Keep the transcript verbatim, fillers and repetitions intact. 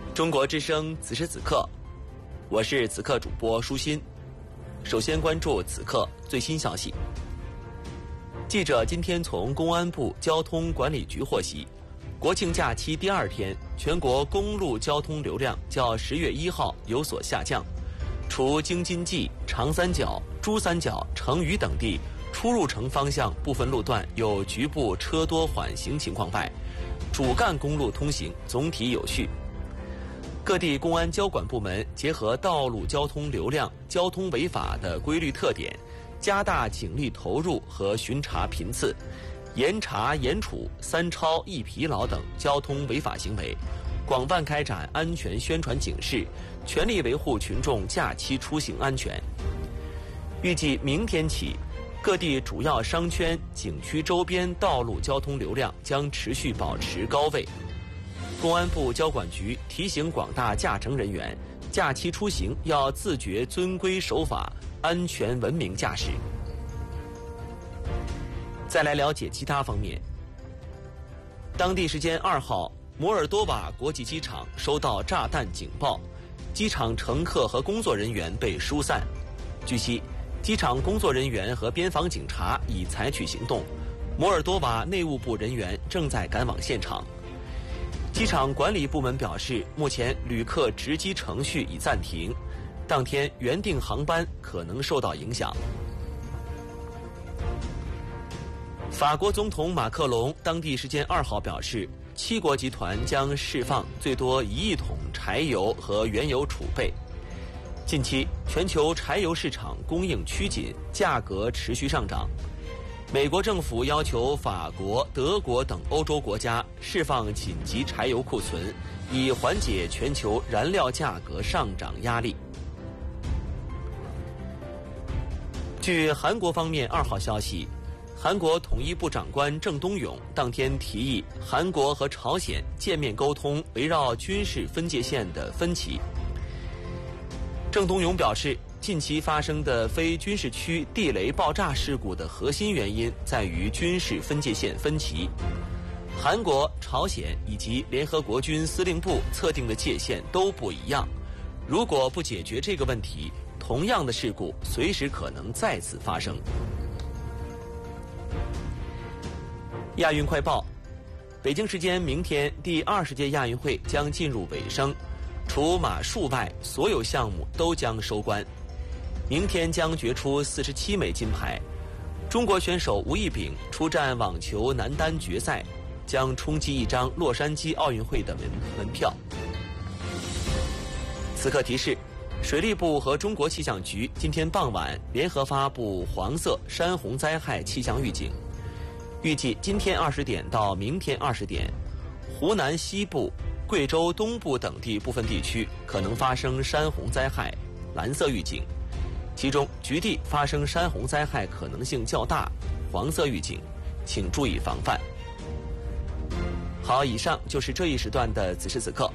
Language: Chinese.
中国之声此时此刻，我是此刻主播舒心。首先关注此刻最新消息。记者今天从公安部交通管理局获悉，国庆假期第二天，全国公路交通流量较十月一号有所下降，除京津冀、长三角、珠三角、成渝等地出入城方向部分路段有局部车多缓行情况外，主干公路通行总体有序。各地公安交管部门结合道路交通流量、交通违法的规律特点，加大警力投入和巡查频次，严查严处三超一疲劳等交通违法行为，广泛开展安全宣传警示，全力维护群众假期出行安全。预计明天起，各地主要商圈、景区周边道路交通流量将持续保持高位。公安部交管局提醒广大驾乘人员，假期出行要自觉遵规守法，安全文明驾驶。再来了解其他方面。当地时间二号，摩尔多瓦国际机场收到炸弹警报，机场乘客和工作人员被疏散。据悉，机场工作人员和边防警察已采取行动，摩尔多瓦内务部人员正在赶往现场。机场管理部门表示，目前旅客值机程序已暂停，当天原定航班可能受到影响。法国总统马克龙当地时间二号表示，七国集团将释放最多一亿桶柴油和原油储备。近期，全球柴油市场供应趋紧，价格持续上涨。美国政府要求法国、德国等欧洲国家释放紧急柴油库存，以缓解全球燃料价格上涨压力。据韩国方面二号消息，韩国统一部长官郑东勇当天提议韩国和朝鲜见面沟通围绕军事分界线的分歧。郑东勇表示，近期发生的非军事区地雷爆炸事故的核心原因在于军事分界线分歧。韩国、朝鲜以及联合国军司令部测定的界限都不一样，如果不解决这个问题，同样的事故随时可能再次发生。亚运快报，北京时间明天，第二十届亚运会将进入尾声，除马术外，所有项目都将收官。明天将决出四十七枚金牌，中国选手吴亦丙出战网球男单决赛，将冲击一张洛杉矶奥运会的门门票。此刻提示，水利部和中国气象局今天傍晚联合发布黄色山洪灾害气象预警，预计今天二十点到明天二十点，湖南西部、贵州东部等地部分地区可能发生山洪灾害，蓝色预警。其中局地发生山洪灾害可能性较大，黄色预警，请注意防范。好，以上就是这一时段的此时此刻，